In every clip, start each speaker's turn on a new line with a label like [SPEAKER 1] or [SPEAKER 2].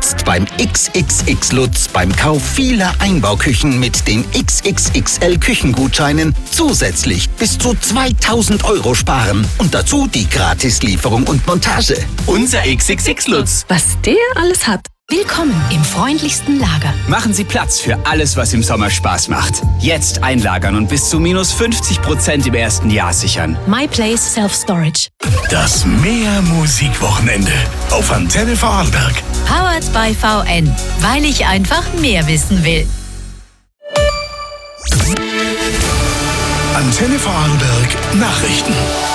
[SPEAKER 1] Jetzt beim XXX Lutz beim Kauf vieler Einbauküchen mit den XXXL Küchengutscheinen zusätzlich bis zu 2.000 € sparen. Und dazu die Gratislieferung und Montage.
[SPEAKER 2] Unser XXX Lutz.
[SPEAKER 3] Was der alles hat.
[SPEAKER 4] Willkommen im freundlichsten Lager.
[SPEAKER 2] Machen Sie Platz für alles, was im Sommer Spaß macht. Jetzt einlagern und bis zu minus 50% im ersten Jahr sichern.
[SPEAKER 4] MyPlace Self-Storage.
[SPEAKER 5] Das Mehr-Musik-Wochenende auf Antenne Vorarlberg.
[SPEAKER 4] Powered by VN, weil ich einfach mehr wissen will.
[SPEAKER 5] Antenne Vorarlberg Nachrichten.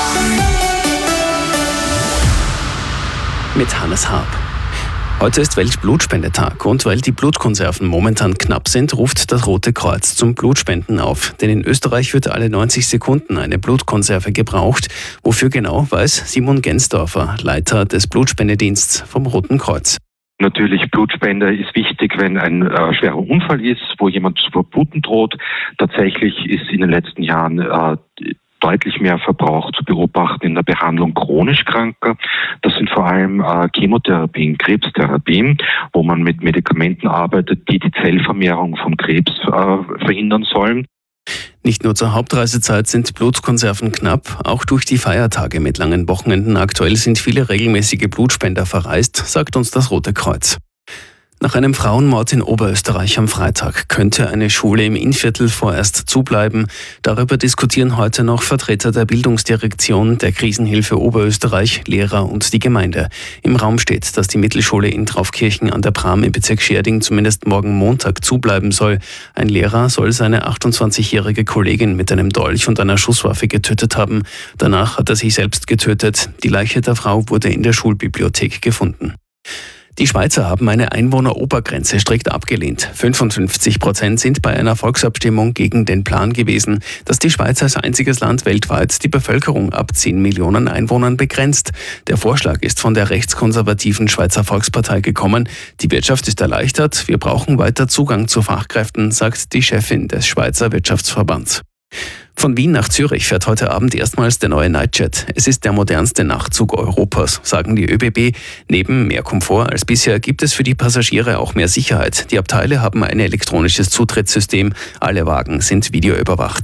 [SPEAKER 6] Mit Hannes Harp. Heute ist Weltblutspendetag und weil die Blutkonserven momentan knapp sind, ruft das Rote Kreuz zum Blutspenden auf. Denn in Österreich wird alle 90 Sekunden eine Blutkonserve gebraucht. Wofür genau, weiß Simon Gensdorfer, Leiter des Blutspendedienstes vom Roten Kreuz.
[SPEAKER 7] Natürlich, Blutspende ist wichtig, wenn ein schwerer Unfall ist, wo jemand zu verbluten droht. Tatsächlich ist in den letzten Jahren deutlich mehr Verbrauch zu beobachten in der Behandlung chronisch Kranker. Das sind vor allem Chemotherapien, Krebstherapien, wo man mit Medikamenten arbeitet, die die Zellvermehrung von Krebs verhindern sollen.
[SPEAKER 6] Nicht nur zur Hauptreisezeit sind Blutkonserven knapp, auch durch die Feiertage mit langen Wochenenden aktuell sind viele regelmäßige Blutspender verreist, sagt uns das Rote Kreuz. Nach einem Frauenmord in Oberösterreich am Freitag könnte eine Schule im Innviertel vorerst zubleiben. Darüber diskutieren heute noch Vertreter der Bildungsdirektion, der Krisenhilfe Oberösterreich, Lehrer und die Gemeinde. Im Raum steht, dass die Mittelschule in Traufkirchen an der Bram im Bezirk Schärding zumindest morgen Montag zubleiben soll. Ein Lehrer soll seine 28-jährige Kollegin mit einem Dolch und einer Schusswaffe getötet haben. Danach hat er sich selbst getötet. Die Leiche der Frau wurde in der Schulbibliothek gefunden. Die Schweizer haben eine Einwohnerobergrenze strikt abgelehnt. 55% sind bei einer Volksabstimmung gegen den Plan gewesen, dass die Schweiz als einziges Land weltweit die Bevölkerung ab 10 Millionen Einwohnern begrenzt. Der Vorschlag ist von der rechtskonservativen Schweizer Volkspartei gekommen. Die Wirtschaft ist erleichtert. Wir brauchen weiter Zugang zu Fachkräften, sagt die Chefin des Schweizer Wirtschaftsverbands. Von Wien nach Zürich fährt heute Abend erstmals der neue Nightjet. Es ist der modernste Nachtzug Europas, sagen die ÖBB. Neben mehr Komfort als bisher gibt es für die Passagiere auch mehr Sicherheit. Die Abteile haben ein elektronisches Zutrittssystem. Alle Wagen sind videoüberwacht.